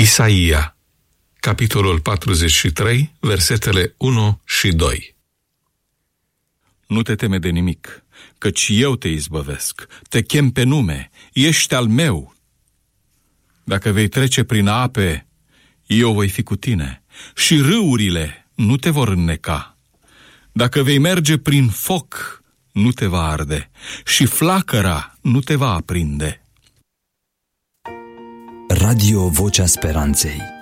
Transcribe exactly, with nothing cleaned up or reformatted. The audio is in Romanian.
Isaia, capitolul patruzeci și trei, versetele unu și doi. Nu te teme de nimic, căci eu te izbăvesc, te chem pe nume, ești al meu. Dacă vei trece prin ape, eu voi fi cu tine și râurile nu te vor înneca. Dacă vei merge prin foc, nu te va arde și flacăra nu te va aprinde. Radio Vocea Speranței.